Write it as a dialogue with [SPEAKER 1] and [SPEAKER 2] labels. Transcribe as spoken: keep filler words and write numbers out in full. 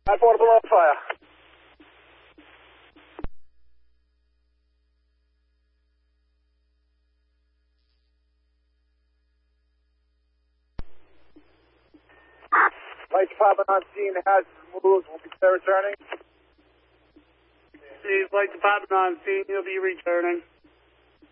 [SPEAKER 1] High portable on fire. Fire department on scene, hazardous removals will be returning.
[SPEAKER 2] The flight department on scene, you'll be returning.